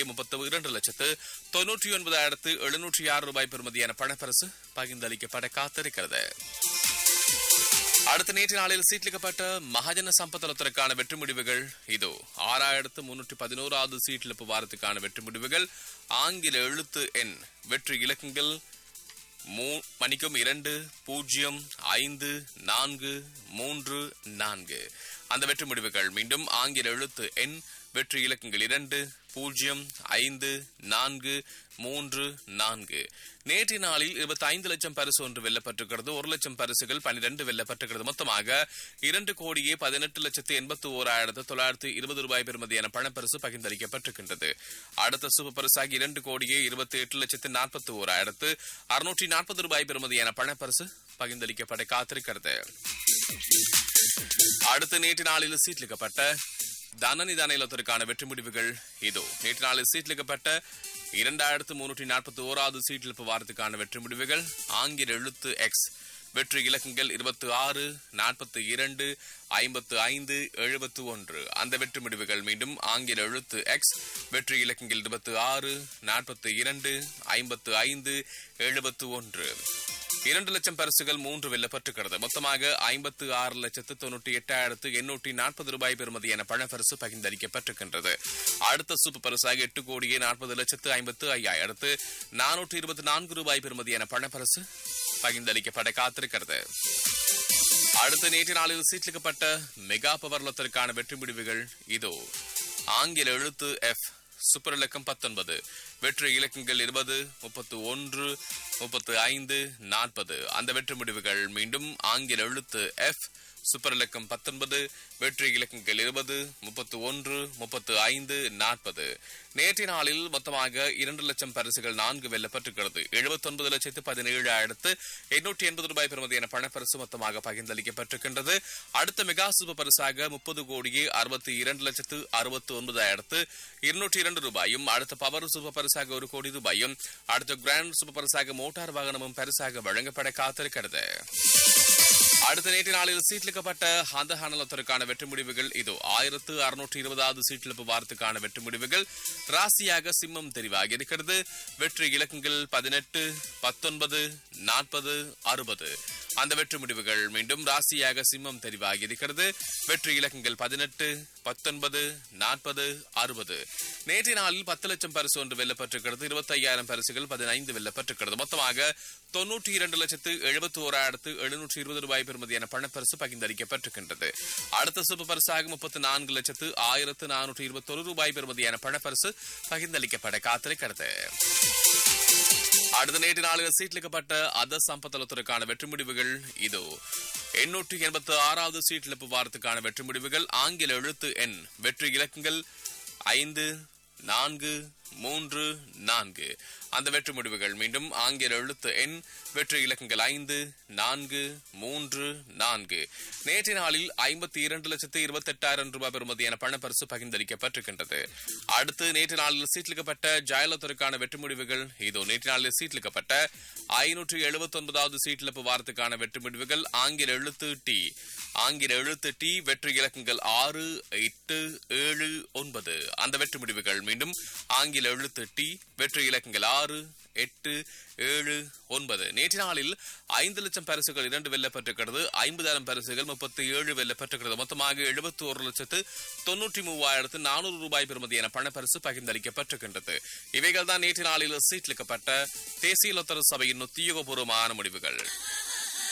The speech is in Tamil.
1,32,99,706 பெறுமதியான பணப்பரிசு பகிர்ந்தளிக்கப்பட காத்திருக்கிறது. அடுத்த நேற்று நாளில் சீட்லிக்கப்பட்ட மகாஜன சம்பத்தலத்திற்கான வெற்றி முடிவுகள் இதோ. 6,311 சீட்டிழப்பு வாரத்துக்கான வெற்றி முடிவுகள். ஆங்கில எழுத்து எண் வெற்றி இலக்கங்கள் 2-0-5-4-3-4. அந்த வெற்றி முடிவுகள் மீண்டும் ஆங்கில எழுத்து எண் வெற்றி இலக்கங்கள் 2-0-5-4-3-4. நேற்றைய நாளில் 25 லட்சம் பரிசு ஒன்று வெல்லப்பட்டிருக்கிறது. 1 லட்சம் பரிசுகள் 12 வெல்லப்பட்டிருக்கிறது. மொத்தமாக 2,18,81,920 ரூபாய் பெறுமதியான பணப்பரிசு பகிர்ந்தளிக்கப்பட்டிருக்கின்றது. அடுத்த சூப்பர் பரிசாக 2,28,41,640 ரூபாய் பெறுமதியான பணப்பரிசு பகிர்ந்தளிக்கப்பட காத்திருக்கிறது. அடுத்து நேற்று நாளில் சீட்லிக்கப்பட்ட தனநிதான இலத்திற்கான வெற்றி முடிவுகள் இதோ. நேற்று நாளில் சீட்லிக்கப்பட்ட 2,341 சீட்டிழப்பு வாரத்துக்கான வெற்றி முடிவுகள். ஆங்கில எழுத்து எக்ஸ் வெற்றி இலக்கங்கள் 26-42-55-71. அந்த வெற்றி முடிவுகள் மீண்டும் ஆங்கில எழுத்து எக்ஸ் வெற்றி இலக்கங்கள் 26-42-55-71. 2 லட்சம் பரிசுகள் 3 வெல்லப்பட்டிருக்கிறது. மொத்தமாக 56,98,840 ரூபாய் பெறுமதியான பணப்பரிசு பகிர்ந்தளிக்கப்பட்டிருக்கின்றது. அடுத்த சூப்பர் பரிசாக 8,40,55,000 அடுத்து 424 ரூபாய் பெறுமதியான பணப்பரிசு பகிர்ந்தளிக்கப்பட காத்திருக்கிறது. அடுத்த நேற்று நாளில் சீட்லிக்கப்பட்ட மெகா பவர் லொத்தருக்கான வெற்றி முடிவுகள் இதோ. ஆங்கில எழுத்து எஃப் சூப்பர் இலக்கம் 19 வெற்றி இலக்கங்கள் 20-31-35-40. அந்த வெற்றி முடிவுகள் மீண்டும் ஆங்கில எழுத்து எஃப் சூப்பர் இலக்கம் 19 வெற்றி இலக்கங்கள் 20-31-35-40. நேற்றைய நாளில் மொத்தமாக 2 லட்சம் பரிசுகள் 4 வெல்லப்பட்டிருக்கிறது. 79,17,880 ரூபாய் பெறுமதியான பணப்பரிசு மொத்தமாக பகிர்ந்தளிக்கப்பட்டிருக்கின்றது. அடுத்த மெகா சூப்பர் பரிசாக 30,62,69,202 ரூபாயும், அடுத்த பவர் சூப்பர் பரிசாக 1 கோடி ரூபாயும், அடுத்த கிராண்ட் சூப்பர் பரிசாக மோட்டார் வாகனமும் பரிசாக வழங்கப்பட காத்திருக்கிறது. அடுத்த நேற்று நாளில் சீட்லிக்கப்பட்ட அந்த ஹானலத்திற்கான வெற்றி முடிவுகள் இதோ. 1,620 சீட்டிழப்பு வாரத்துக்கான வெற்றி முடிவுகள். ராசியாக சிம்மம் தெரிவாகி இருக்கிறது. வெற்றி இலக்கங்கள் 18, 19, 40, 60. அந்த வெற்றி முடிவுகள் மீண்டும் ராசியாக சிம்மம் தெரிவாகி இருக்கிறது. வெற்றி இலக்கங்கள் 18, 19, 40, 60. நேற்றைய நாளில் 10 லட்சம் பரிசு ஒன்று வெல்லப்பட்டிருக்கிறது. 25,000 பரிசுகள் 15 வெல்லப்பட்டிருக்கிறது. மொத்தமாக 92,71,720 ரூபாய் பெறுமதியான பணப்பரிசு பகிர்ந்தளிக்கப்பட்டிருக்கின்றது. அடுத்த சூப்பர் பரிசாக 34,121 ரூபாய் பெறுமதியான பணப்பரிசு பகிர்ந்தளிக்கப்பட காத்திருக்கிறது. அடுத்த நேற்று நாளில் சீட்லிக்கப்பட்ட அத சம்பத்தலத்திற்கான வெற்றி முடிவுகள் இதோ. 886 சீட்டிழப்பு வாரத்துக்கான வெற்றி முடிவுகள். ஆங்கில எழுத்து எண் வெற்றி இலக்கங்கள் 5-4-3-4. அந்த வெற்றி முடிவுகள் மீண்டும் ஆங்கில எழுத்து எண் வெற்றி இலக்கங்கள் 5-4-3-4. நேற்றைய நாளில் 52,28,000 ரூபாய் பெறுமதியான பணப்பரிசு பகிர்ந்தளிக்கப்பட்டிருக்கின்றது. அடுத்து நேற்று நாளில் சீட்லிக்கப்பட்ட ஜாயலத்திற்கான வெற்றி முடிவுகள் இதோ. நேற்று நாளில் சீட்லிக்கப்பட்ட 579 சீட்டிழப்பு வாரத்துக்கான வெற்றி முடிவுகள். ஆங்கில எழுத்து டி வெற்றி இலக்கங்கள் 6-8-7-9. அந்த வெற்றி முடிவுகள் மீண்டும் ஆங்கில எழுத்து டி வெற்றி இலக்கங்கள் 6-8-7-9. நேற்று நாளில் 5 லட்சம் பரிசுகள் 2 வெல்லப்பட்டிருக்கிறது. 50,000 பரிசுகள் 37 வெல்லப்பட்டிருக்கிறது. மொத்தமாக 71,93,400 ரூபாய் பெறுமதியான பணப்பரிசு பகிர்ந்தளிக்கப்பட்டிருக்கின்றது. இவைகள் தான் நேற்று நாளில் சீட்லிக்கப்பட்ட தேசிய லொத்தர் சபையின் உத்தியோகபூர்வமான முடிவுகள்.